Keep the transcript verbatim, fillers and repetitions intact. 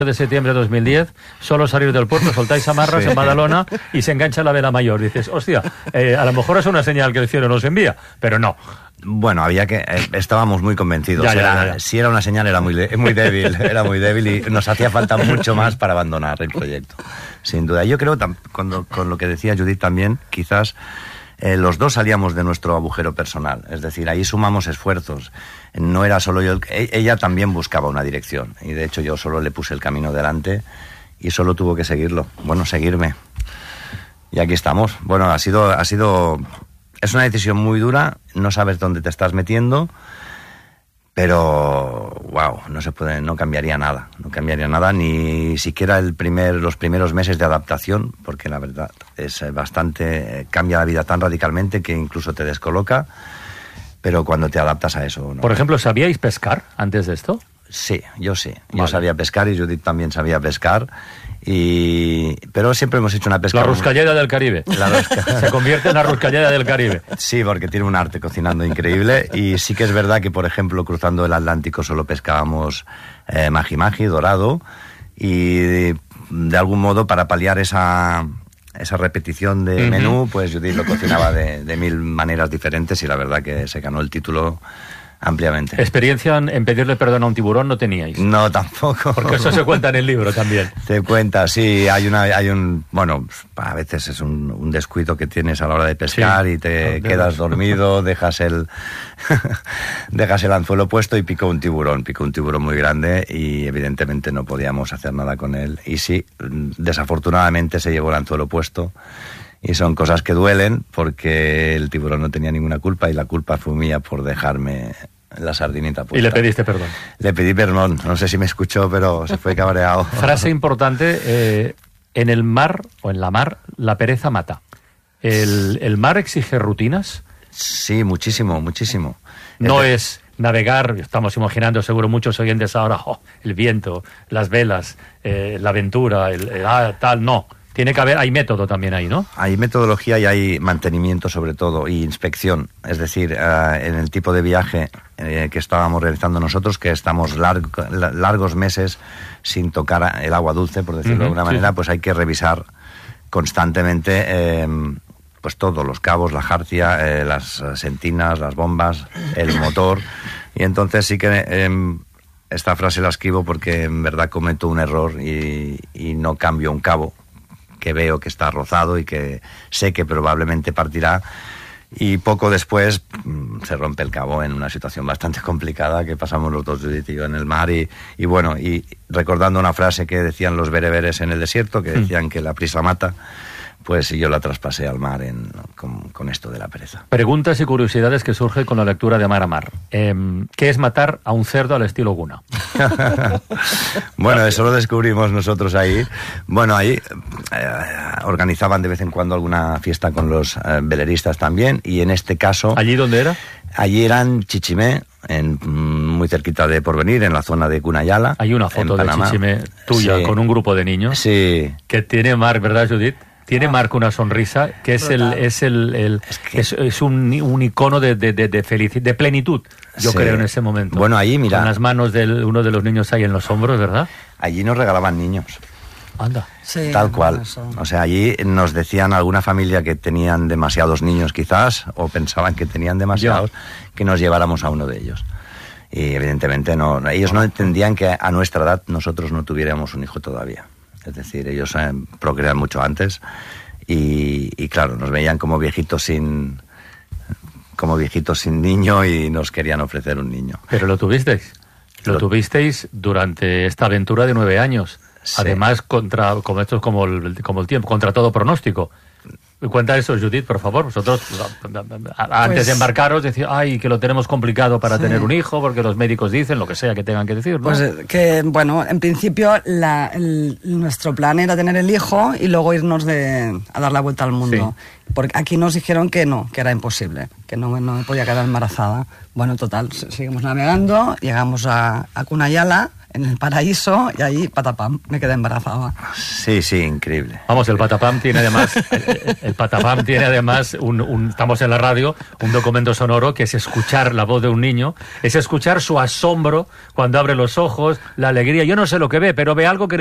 de septiembre de dos mil diez, solo salir del puerto, soltáis amarras sí. en Badalona y se engancha la vela mayor. Dices, hostia, eh, a lo mejor es una señal que el cielo nos envía, pero no. Bueno, había que eh, estábamos muy convencidos. Ya, ya, era, ya, ya. Si era una señal era muy, de, muy débil, era muy débil y nos hacía falta mucho más para abandonar el proyecto, sin duda. Yo creo, con, con lo que decía Judith también, quizás eh, los dos salíamos de nuestro agujero personal, es decir, ahí sumamos esfuerzos. No era solo yo, el, ella también buscaba una dirección y de hecho yo solo le puse el camino delante y solo tuvo que seguirlo, bueno, seguirme. Y aquí estamos. Bueno, ha sido, ha sido, es una decisión muy dura, no sabes dónde te estás metiendo, pero wow, no se puede, no cambiaría nada, no cambiaría nada, ni siquiera el primer, los primeros meses de adaptación, porque la verdad es bastante, cambia la vida tan radicalmente que incluso te descoloca. Pero cuando te adaptas a eso... ¿no? Por ejemplo, ¿sabíais pescar antes de esto? Sí, yo sí. Yo vale. sabía pescar y Judith también sabía pescar. Y... Pero siempre hemos hecho una pesca... La ruscalleda del Caribe. La rusca... Se convierte en la ruscalleda del Caribe. Sí, porque tiene un arte cocinando increíble. Y sí que es verdad que, por ejemplo, cruzando el Atlántico solo pescábamos eh, maji-maji, dorado. Y de algún modo, para paliar esa... esa repetición de uh-huh. menú, pues Judith lo cocinaba de, de mil maneras diferentes y la verdad que se ganó el título ampliamente. ¿Experiencia en pedirle perdón a un tiburón no teníais? No, tampoco. Porque eso se cuenta en el libro también. Se cuenta, sí, hay una, hay un, bueno, a veces es un, un descuido que tienes a la hora de pescar sí. y te no, quedas no. dormido, dejas el, dejas el anzuelo puesto y picó un tiburón, picó un tiburón muy grande y evidentemente no podíamos hacer nada con él. Y sí, desafortunadamente se llevó el anzuelo puesto. Y son cosas que duelen porque el tiburón no tenía ninguna culpa y la culpa fue mía por dejarme la sardinita puesta. ¿Y le pediste perdón? Le pedí perdón, no sé si me escuchó, pero se fue cabreado. Frase importante, eh, en el mar o en la mar la pereza mata. ¿El, el mar exige rutinas? Sí, muchísimo, muchísimo. No es... es navegar, estamos imaginando seguro muchos oyentes ahora, oh, el viento, las velas, eh, la aventura, el, el ah, tal, no. Tiene que haber, hay método también ahí, ¿no? Hay metodología y hay mantenimiento sobre todo, y inspección. Es decir, uh, en el tipo de viaje eh, que estábamos realizando nosotros, que estamos largo, largos meses sin tocar el agua dulce, por decirlo uh-huh, de alguna manera, sí. Pues hay que revisar constantemente eh, pues todos los cabos, la jarcia, eh, las sentinas, las bombas, el motor. Y entonces sí que... Eh, esta frase la escribo porque en verdad cometo un error y, y no cambio un cabo que veo que está rozado y que sé que probablemente partirá, y poco después mmm, se rompe el cabo en una situación bastante complicada que pasamos los dos, Judith y yo, en el mar y, y bueno, y recordando una frase que decían los bereberes en el desierto, que decían mm. que la prisa mata, pues yo la traspasé al mar en, con, con esto de la pereza. Preguntas y curiosidades que surgen con la lectura de Mar a Mar. Eh, ¿Qué es matar a un cerdo al estilo Guna? Bueno, eso lo descubrimos nosotros ahí. Bueno, ahí eh, organizaban de vez en cuando alguna fiesta con los eh, veleristas también, y en este caso... ¿Allí dónde era? Allí era en Chichimé, en, muy cerquita de Porvenir, en la zona de Cunayala. Hay una foto de Chichimé tuya sí. con un grupo de niños. Sí. Que tiene Mar, ¿verdad, Judith? Tiene Marco una sonrisa que es el es el, el es, que... es, es un, un icono de, de, de, de felicidad, de plenitud, yo sí. creo, en ese momento. Bueno, ahí, mira... Con las manos de uno de los niños ahí en los hombros, ¿verdad? Allí nos regalaban niños. Anda. Sí, tal cual. Eso. O sea, allí nos decían alguna familia que tenían demasiados niños quizás, o pensaban que tenían demasiados, ya. que nos lleváramos a uno de ellos. Y evidentemente no, ellos no entendían que a nuestra edad nosotros no tuviéramos un hijo todavía. Es decir, ellos eh, procrean mucho antes y, y claro, nos veían como viejitos sin como viejitos sin niño y nos querían ofrecer un niño. Pero lo tuvisteis, lo, lo tuvisteis durante esta aventura de nueve años. Sí. Además, contra como esto es como el, como el tiempo, contra todo pronóstico. Cuenta eso, Judith, por favor. Vosotros, antes pues, de embarcaros, decía, ay, que lo tenemos complicado para sí. tener un hijo, porque los médicos dicen lo que sea que tengan que decir, ¿no? Pues que, bueno, en principio la, el, nuestro plan era tener el hijo y luego irnos de, a dar la vuelta al mundo. Sí. Porque aquí nos dijeron que no, que era imposible, que no, no me podía quedar embarazada. Bueno, total, seguimos navegando, llegamos a, a Cunayala, en el paraíso y ahí, patapam, me quedé embarazada. Sí, sí, increíble. Vamos, el patapam tiene además, el, el patapam tiene además, un, un, estamos en la radio, un documento sonoro que es escuchar la voz de un niño, es escuchar su asombro cuando abre los ojos, la alegría. Yo no sé lo que ve, pero ve algo que